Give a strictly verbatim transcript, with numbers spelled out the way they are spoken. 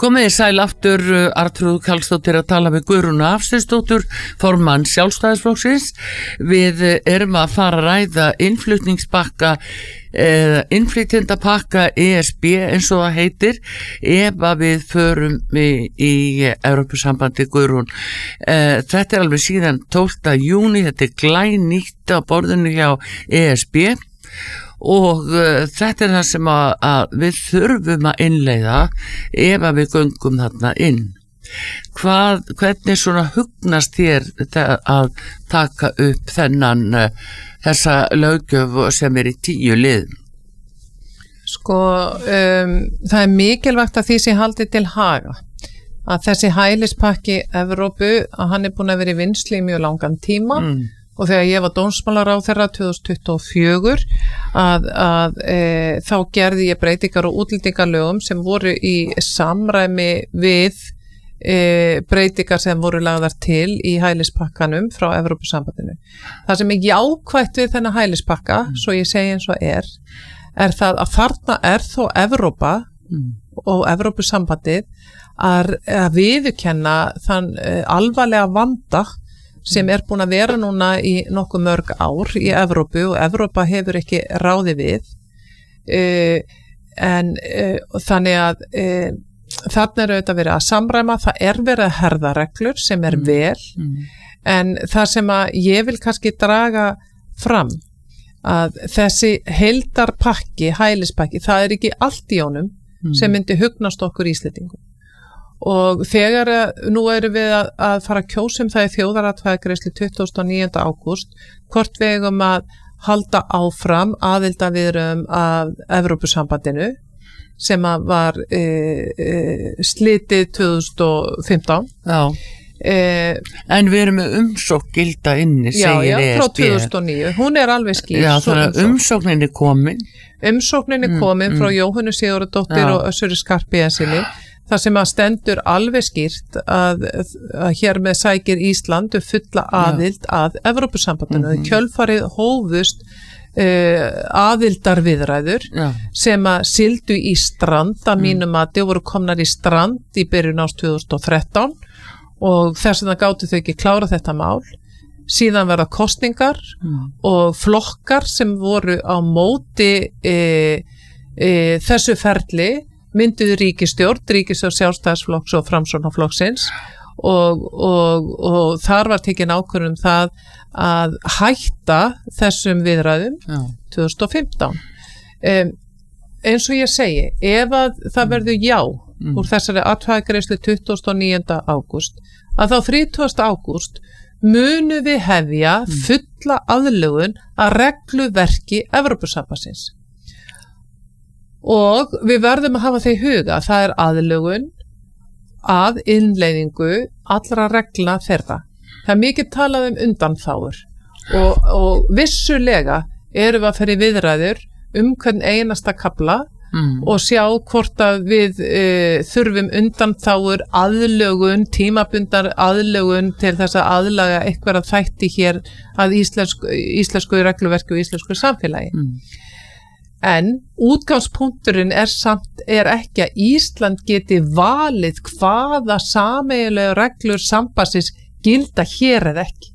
Komið sæl aftur, Arnþrúður Karlsdóttir að tala með Guðrúnu Hafsteinsdóttur, formann Sjálfstæðisflokksins. Við erum að fara að ræða innflutningspakka, eh, innflytjendapakka E S B eins og það heitir, ef að við förum í, í Evrópusambandi, Guðrún. Eh, þetta er alveg síðan tólfta júní, þetta er glænýtt á borðinu hjá E S B. Og uh, þetta er það sem að, að við þurfum að innleiða ef að við göngum þarna inn. Hvað, hvernig svona hugnast þér að taka upp þennan uh, þessa löggjöf sem er í tíu lið? Sko, um, það er mikilvægt að því sé haldið til haga. Að þessi hælispakki Evrópu, að hann er búin að vera í vinnslu í mjög langan tíma. Mm. Og þegar ég var dómsmálaráðherra tvö þúsund tuttugu og fjögur að, að e, þá gerði ég breytingar og útlendingalögum sem voru í samræmi við e, breytingar sem voru lagðar til í hælispakkanum frá Evrópusambandinu. Það sem er jákvætt við þennan hælispakka, mm. svo ég segi eins og er, er það að þarna er þó Evrópa mm. og Evrópusambandið að, að viðurkenna þann e, alvarlega vanda sem er búin að vera núna í nokkuð mörg ár í Evrópu og Evrópa hefur ekki ráði við uh, en uh, þannig að uh, þarna er auðvitað verið að samræma, það er verið að herða reglur sem er mm. vel mm. en það sem að ég vil kannski draga fram að þessi heildarpakki, hælispakki, það er ekki allt í honum mm. sem myndi hugnast okkur Íslendingum. Og þegar nú erum við að, að fara að kjósa um það í þjóðaratkvæðagreiðslu tuttugasta og níunda ágúst, hvort við eigum að halda áfram aðildarviðræðum af Evrópusambandinu sem að var e, e, slitið tvö þúsund og fimmtán. Já. E, en við erum með umsókn gilda inni, segir já, já, E S B. Frá tvö þúsund og níu. Hún er alveg skýr. Já, þannig að umsóknin er komin. Umsóknin er komin mm, frá mm. Jóhönnu Sigurðardóttur og Össuri Skarphéðinssyni. Það sem að stendur alveg skýrt að, að hér með sækir Ísland fulla aðild Já. Að Evrópusambandinu. Mm-hmm. Kjölfarið hófust uh, aðildarviðræður Já. Sem að sigldu í strand að mínum að þau voru komnar í strand í byrjun árs tvö þúsund og þrettán og þess vegna gátu þau ekki klára þetta mál. Síðan verða kosningar mm. og flokkar sem voru á móti uh, uh, þessu ferli mynduðu ríkisstjórn, ríkisstjórn Sjálfstæðisflokks og Framsóknarflokksins og, og, og þar var tekin ákvörðun um það að hætta þessum viðræðum Já. tvö þúsund og fimmtán. Um, eins og ég segi, ef að það verður já mm. úr þessari atkvæðagreiðslu tuttugasta og níunda ágúst, að þá þrítugasta ágúst munu við hefja mm. fulla aðlögun að regluverki Evrópusambandsins. Og við verðum að hafa þeir huga, það er aðlögun að innleiðingu allra reglna þeirra. Það er mikið talað um undanþágur og, og vissulega erum við að fara í viðræður um hvern einasta kafla mm. og sjá hvort að við e, þurfum undanþágur, aðlögun, tímabundar aðlögun til þess að aðlaga eitthvað þætti hér að íslensku, íslensku regluverki og íslensku samfélagi. Mm. En útgangspunkturinn er samt er ekki að Ísland geti valið hvaða sameiginlegu reglur sambandsins gilda hér eða ekki.